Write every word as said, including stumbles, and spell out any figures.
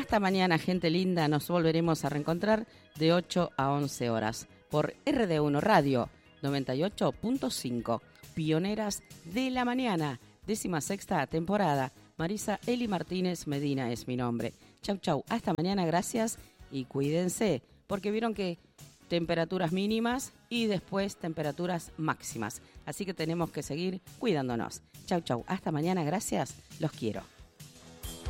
Hasta mañana, gente linda. Nos volveremos a reencontrar de ocho a once horas por R D uno Radio noventa y ocho punto cinco. Pioneras de la mañana, décima sexta temporada. Marisa Eli Martínez Medina es mi nombre. Chau, chau. Hasta mañana, gracias y cuídense, porque vieron que temperaturas mínimas y después temperaturas máximas. Así que tenemos que seguir cuidándonos. Chau, chau. Hasta mañana, gracias. Los quiero.